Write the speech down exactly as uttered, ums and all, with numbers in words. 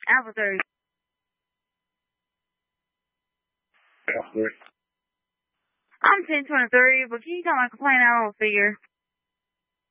Alpha thirty. Alpha three. I'm ten twenty-three, but can you tell my complaint out on figure?